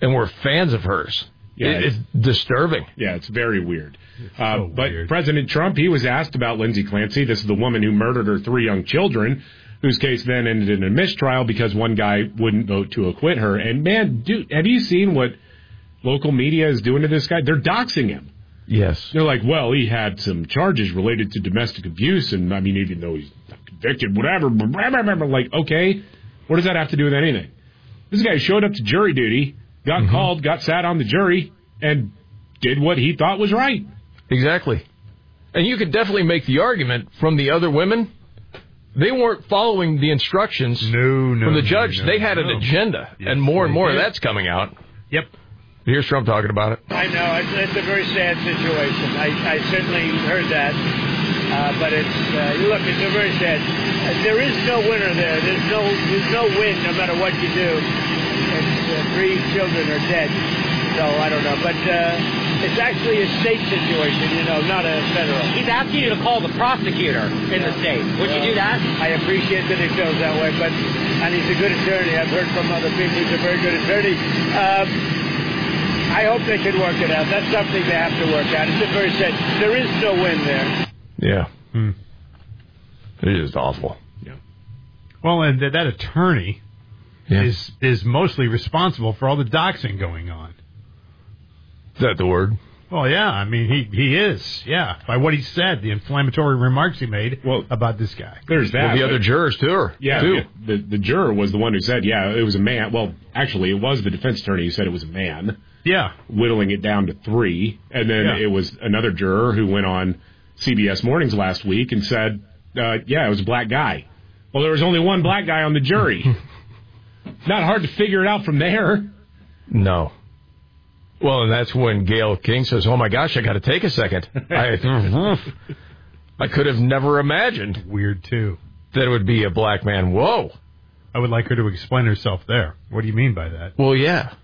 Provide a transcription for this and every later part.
and were fans of hers. Yeah, it's disturbing. Yeah, it's very weird. So but weird. President Trump, he was asked about Lindsay Clancy. This is the woman who murdered her 3 young children, whose case then ended in a mistrial because one guy wouldn't vote to acquit her. And, man, dude, have you seen what local media is doing to this guy? They're doxing him. Yes. They're like, well, he had some charges related to domestic abuse, and, I mean, even though he's not convicted, whatever, like, okay, what does that have to do with anything? This guy showed up to jury duty, got called, got sat on the jury, and did what he thought was right. Exactly. And you could definitely make the argument from the other women, they weren't following the instructions from the judge. They had an agenda, and more of that's coming out. Yep. Here's Trump talking about it. I know. It's a very sad situation. I certainly heard that. But look, it's a very sad. There is no winner there. There's no win no matter what you do. It's 3 children are dead. So I don't know. But it's actually a state situation, not a federal. He's asking you to call the prosecutor in the state. Would you do that? I appreciate that it goes that way. And he's a good attorney. I've heard from other people he's a very good attorney. I hope they can work it out. That's something they have to work out. It's a very sad. There is no win there. Yeah. It is awful. Yeah. Well, and that attorney is mostly responsible for all the doxing going on. Is that the word? Well, yeah. I mean, he is. Yeah. By what he said, the inflammatory remarks he made about this guy. There's that. Well, the other jurors, too. Yeah. Too. The juror was the one who said, it was a man. Well, actually, it was the defense attorney who said it was a man. Yeah. Whittling it down to 3. And then it was another juror who went on CBS Mornings last week and said, it was a black guy. Well, there was only one black guy on the jury. Not hard to figure it out from there. No. Well, and that's when Gayle King says, oh, my gosh, I got to take a second. I could have never imagined. Weird, too. That it would be a black man. Whoa. I would like her to explain herself there. What do you mean by that? Well, yeah.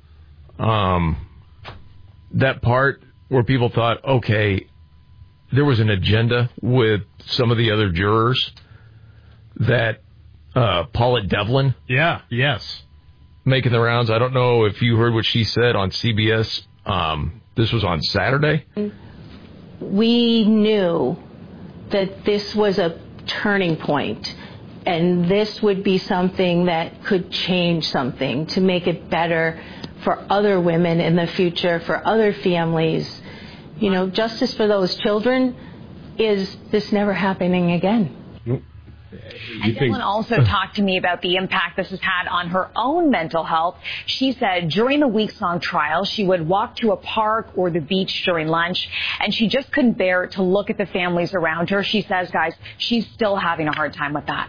That part where people thought, okay, there was an agenda with some of the other jurors that Paula Devlin. Yeah, yes. Making the rounds. I don't know if you heard what she said on CBS. This was on Saturday. We knew that this was a turning point, and this would be something that could change something to make it better for other women in the future, for other families. Justice for those children is this never happening again. And Devlin also talked to me about the impact this has had on her own mental health. She said during the weeks-long trial, she would walk to a park or the beach during lunch, and she just couldn't bear to look at the families around her. She says, guys, she's still having a hard time with that.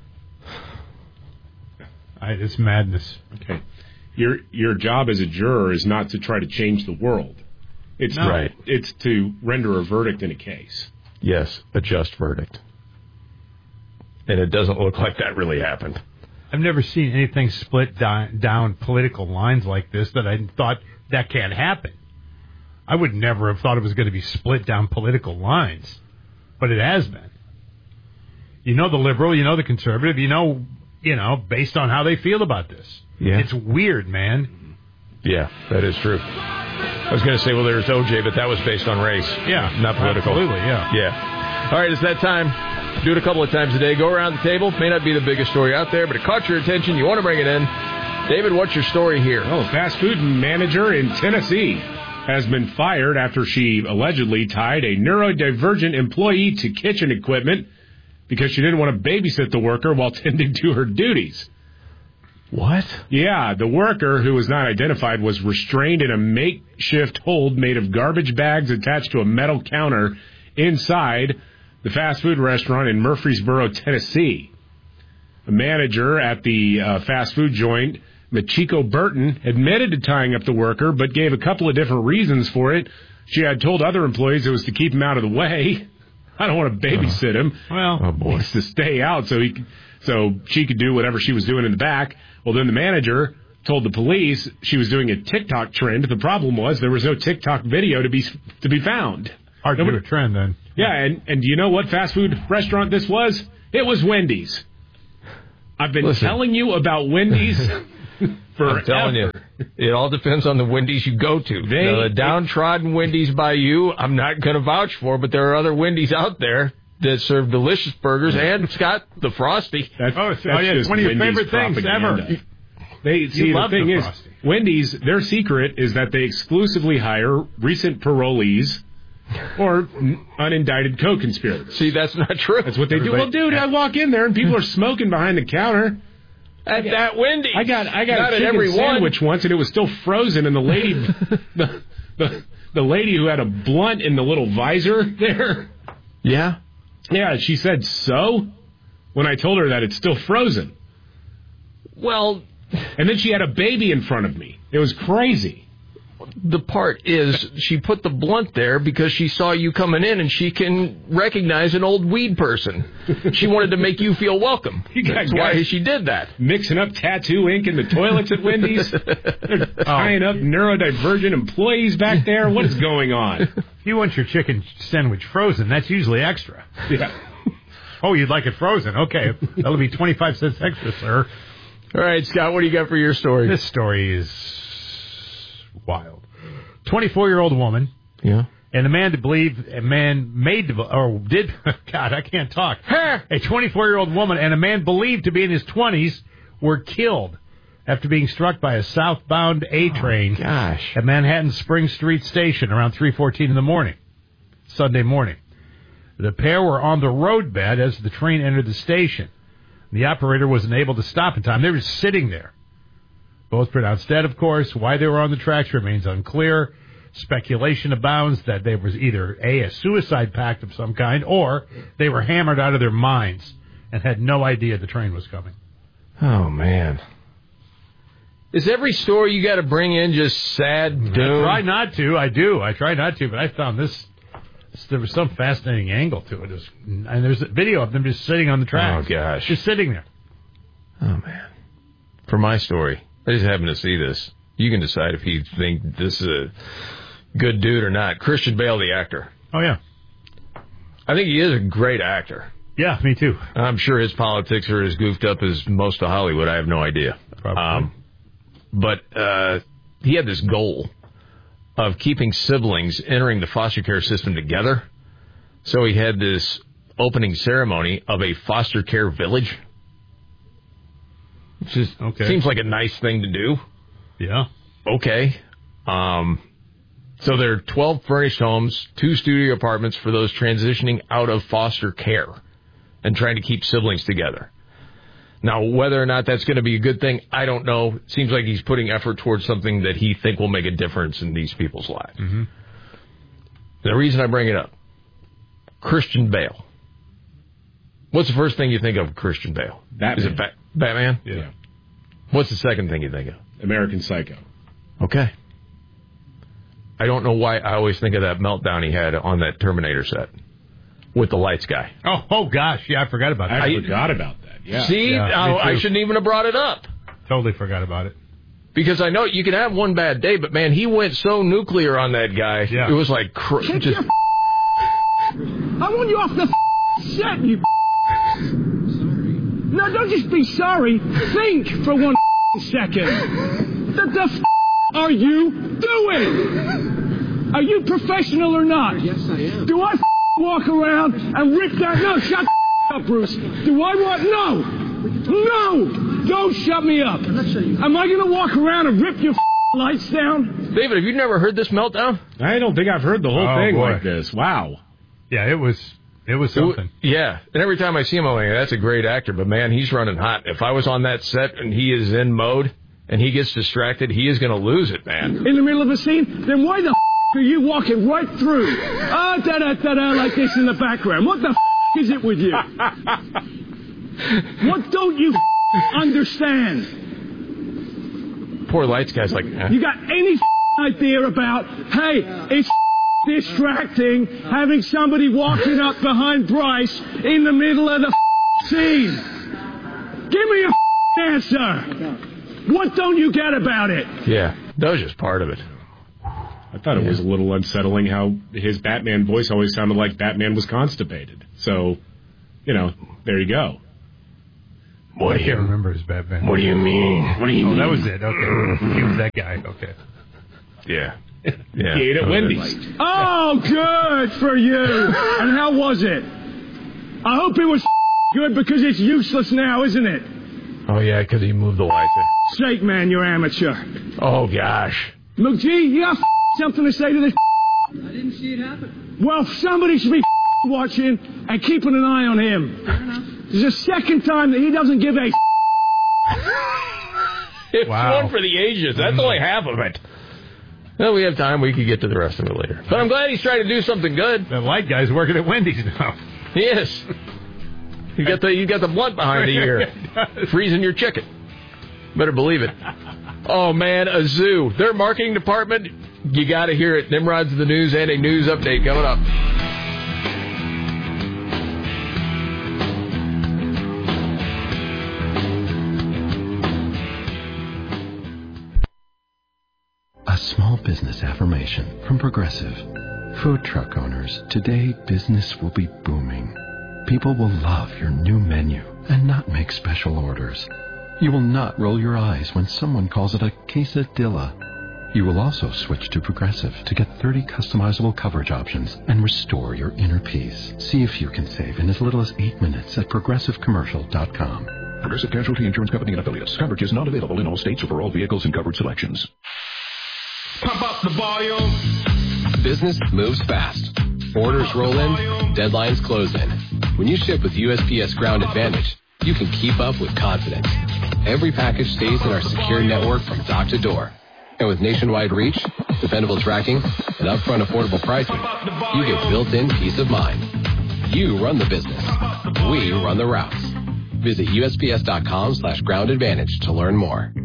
It's madness. Okay. Your job as a juror is not to try to change the world. It's right. It's to render a verdict in a case. Yes, a just verdict. And it doesn't look like that really happened. I've never seen anything split down political lines like this that I thought that can't happen. I would never have thought it was going to be split down political lines, but it has been. The liberal, the conservative, based on how they feel about this. Yeah. It's weird, man. Yeah, that is true. I was going to say, well, there's OJ, but that was based on race. Yeah. Not political. Absolutely, yeah. Yeah. All right, it's that time. Do it a couple of times a day. Go around the table. May not be the biggest story out there, but it caught your attention. You want to bring it in. David, what's your story here? Fast food manager in Tennessee has been fired after she allegedly tied a neurodivergent employee to kitchen equipment because she didn't want to babysit the worker while tending to her duties. What? Yeah, the worker, who was not identified, was restrained in a makeshift hold made of garbage bags attached to a metal counter inside the fast food restaurant in Murfreesboro, Tennessee. A manager at the fast food joint, Machiko Burton, admitted to tying up the worker, but gave a couple of different reasons for it. She had told other employees it was to keep him out of the way. I don't want to babysit him. Well, oh boy, it's to stay out so she could do whatever she was doing in the back. Well, then the manager told the police she was doing a TikTok trend. The problem was there was no TikTok video to be found. Hard to do a trend, then. Yeah, and do you know what fast food restaurant this was? It was Wendy's. I've been telling you about Wendy's Forever. I'm telling you, it all depends on the Wendy's you go to. The downtrodden Wendy's by you, I'm not going to vouch for, but there are other Wendy's out there that serve delicious burgers, and Scott, the Frosty. That's it's one of your favorite things ever. The thing is, Wendy's, their secret is that they exclusively hire recent parolees or unindicted co-conspirators. See, that's not true. That's what they do. Well, dude, I walk in there and people are smoking behind the counter. At that Wendy's. I got a chicken sandwich once, and it was still frozen, and the lady, the lady who had a blunt in the little visor there. Yeah? Yeah, she said, so? When I told her that it's still frozen. Well... And then she had a baby in front of me. It was crazy. The part is, she put the blunt there because she saw you coming in and she can recognize an old weed person. She wanted to make you feel welcome. That's why she did that. Mixing up tattoo ink in the toilets at Wendy's. They're tying up neurodivergent employees back there. What is going on? If you want your chicken sandwich frozen, that's usually extra. Yeah. Oh, you'd like it frozen? Okay. That'll be 25 cents extra, sir. All right, Scott, what do you got for your story? This story is wild. 24-year-old woman. Yeah. And God, I can't talk. A 24-year-old woman and a man believed to be in his 20s were killed after being struck by a southbound A train at Manhattan Spring Street Station around 3:14 in the morning, Sunday morning. The pair were on the roadbed as the train entered the station. The operator wasn't able to stop in time. They were just sitting there. Both pronounced dead, of course. Why they were on the tracks remains unclear. Speculation abounds that there was either a suicide pact of some kind, or they were hammered out of their minds and had no idea the train was coming. Oh, man. Is every story you got to bring in just sad doom? I try not to. I do. I try not to, but I found this. There was some fascinating angle to it. And there's a video of them just sitting on the tracks. Oh, gosh. Just sitting there. Oh, man. For my story, I just happened to see this. You can decide if you think this is a good dude or not. Christian Bale, the actor. Oh, yeah. I think he is a great actor. Yeah, me too. I'm sure his politics are as goofed up as most of Hollywood. I have no idea. Probably. But he had this goal of keeping siblings entering the foster care system together. So he had this opening ceremony of a foster care village. Which just seems like a nice thing to do. Yeah. Okay. So there are 12 furnished homes, 2 studio apartments for those transitioning out of foster care and trying to keep siblings together. Now, whether or not that's going to be a good thing, I don't know. It seems like he's putting effort towards something that he think will make a difference in these people's lives. Mm-hmm. The reason I bring it up, Christian Bale. What's the first thing you think of Christian Bale? Batman. Is it Batman? Yeah. What's the second thing you think of? American Psycho. Okay. I don't know why I always think of that meltdown he had on that Terminator set with the lights guy. Oh gosh. Yeah, I forgot about that. I forgot about that. Yeah. See, yeah, I shouldn't even have brought it up. Totally forgot about it. Because I know you can have one bad day, but man, he went so nuclear on that guy. Yeah. It was like just. I want you off the set, you. Sorry. No, don't just be sorry. Think for 1 second. The are you doing? Are you professional or not? Yes, I am. Do I walk around and rip that? No, shut up, Bruce. Do I want? No! Don't shut me up. I'm not shutting you up. Am I going to walk around and rip your lights down? David, have you never heard this meltdown? I don't think I've heard the whole thing like this. Wow. Yeah, it was something. Yeah, and every time I see him, I'm like, that's a great actor, but man, he's running hot. If I was on that set and he is in mode and he gets distracted, he is going to lose it, man. In the middle of a scene? Then why the are you walking right through? Da-da-da-da, like this in the background. What the is it with you? What don't you understand? Poor lights guy's like, You got any idea about, hey, it's distracting having somebody walking up behind Bryce in the middle of the scene? Give me a answer. What don't you get about it? Yeah, that was just part of it. I thought it was a little unsettling how his Batman voice always sounded like Batman was constipated. So, there you go. I can't remember his Batman. What do you mean? What do you mean? That was it. Okay. He was that guy. Okay. Yeah. He ate at Wendy's. Oh, good for you. And how was it? I hope it was good because it's useless now, isn't it? Oh, yeah, because he moved the lights. Sake, man, you're amateur. Oh, gosh. McGee, you got something to say to this? I didn't see it happen. Well, somebody should be watching and keeping an eye on him. Fair enough. This is the second time that he doesn't give a It's Wow. one for the ages. That's only half of it. Well, we have time. We can get to the rest of it later. But I'm glad he's trying to do something good. That light guy's working at Wendy's now. He is. You got the blunt behind the ear, freezing your chicken. Better believe it. Oh man, a zoo. Their marketing department. You got to hear it. Nimrod's the news and a news update coming up. A small business affirmation from Progressive. Food truck owners, today business will be booming. People will love your new menu and not make special orders. You will not roll your eyes when someone calls it a quesadilla. You will also switch to Progressive to get 30 customizable coverage options and restore your inner peace. See if you can save in as little as 8 minutes at progressivecommercial.com. Progressive Casualty Insurance Company and affiliates. Coverage is not available in all states or for all vehicles and coverage selections. Pump up the volume. Business moves fast. Orders roll in, deadlines close in. When you ship with USPS Ground Advantage, you can keep up with confidence. Every package stays in our secure network from dock to door. And with nationwide reach, dependable tracking, and upfront affordable pricing, you get built-in peace of mind. You run the business. We run the routes. Visit USPS.com/Ground Advantage to learn more.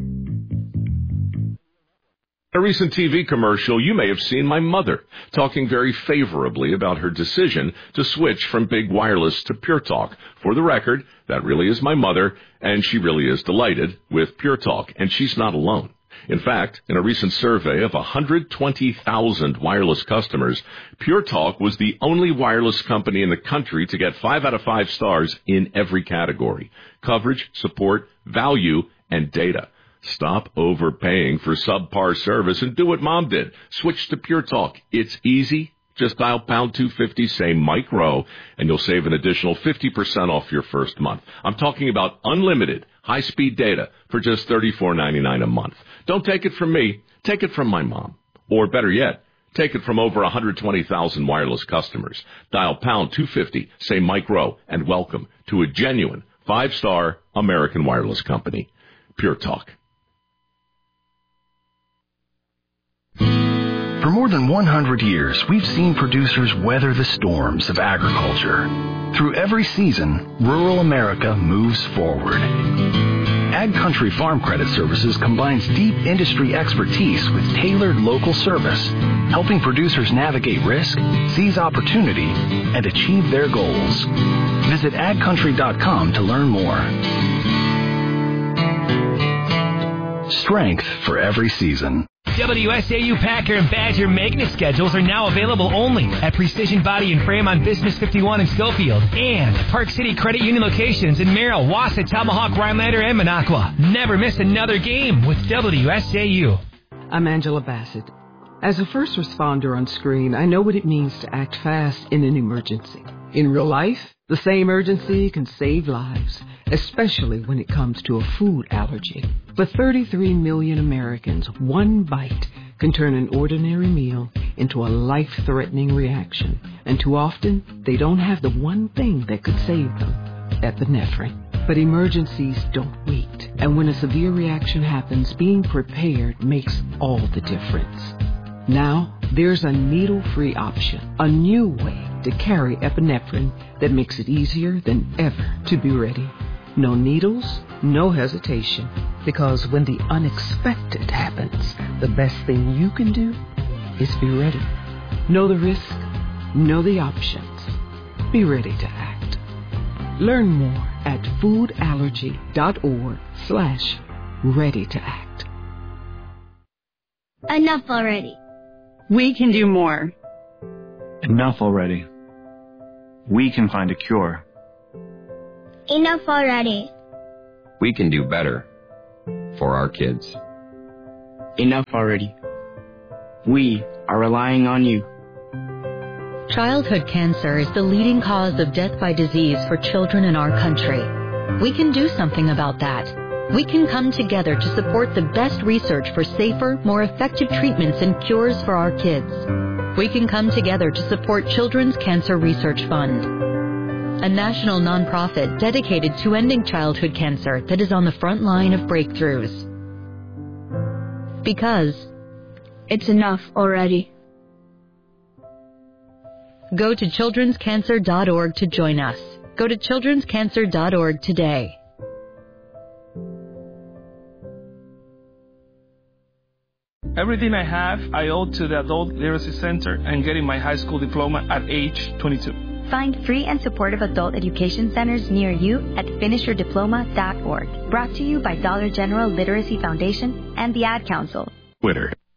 In a recent TV commercial, you may have seen my mother talking very favorably about her decision to switch from big wireless to Pure Talk. For the record, that really is my mother, and she really is delighted with Pure Talk, and she's not alone. In fact, in a recent survey of 120,000 wireless customers, Pure Talk was the only wireless company in the country to get 5 out of 5 stars in every category: coverage, support, value, and data. Stop overpaying for subpar service and do what Mom did. Switch to Pure Talk. It's easy. Just dial pound 250, say Mike Rowe, and you'll save an additional 50% off your first month. I'm talking about unlimited high-speed data for just $34.99 a month. Don't take it from me. Take it from my mom. Or better yet, take it from over 120,000 wireless customers. Dial pound 250, say Mike Rowe, and welcome to a genuine 5-star American wireless company. Pure Talk. For more than 100 years, we've seen producers weather the storms of agriculture. Through every season, rural America moves forward. Ag Country Farm Credit Services combines deep industry expertise with tailored local service, helping producers navigate risk, seize opportunity, and achieve their goals. Visit agcountry.com to learn more. Strength for every season. WSAU Packer and Badger maintenance schedules are now available only at Precision Body and Frame on Business 51 in Schofield and Park City Credit Union locations in Merrill, Wausau, Tomahawk, Rhinelander, and Minocqua. Never miss another game with WSAU. I'm Angela Bassett. As a first responder on screen, I know what it means to act fast in an emergency. In real life, the same urgency can save lives, especially when it comes to a food allergy. For 33 million Americans, one bite can turn an ordinary meal into a life-threatening reaction. And too often, they don't have the one thing that could save them, epinephrine. But emergencies don't wait. And when a severe reaction happens, being prepared makes all the difference. Now, there's a needle-free option, a new way to carry epinephrine that makes it easier than ever to be ready. No needles, no hesitation, because when the unexpected happens, the best thing you can do is be ready. Know the risk, know the options, be ready to act. Learn more at foodallergy.org/ready to act. Enough already. We can do more. Enough already. We can find a cure. Enough already. We can do better for our kids. Enough already. We are relying on you. Childhood cancer is the leading cause of death by disease for children in our country. We can do something about that. We can come together to support the best research for safer, more effective treatments and cures for our kids. We can come together to support Children's Cancer Research Fund, a national nonprofit dedicated to ending childhood cancer that is on the front line of breakthroughs. Because it's enough already. Go to childrenscancer.org to join us. Go to childrenscancer.org today. Everything I have, I owe to the Adult Literacy Center and getting my high school diploma at age 22. Find free and supportive adult education centers near you at finishyourdiploma.org. Brought to you by Dollar General Literacy Foundation and the Ad Council. Twitter.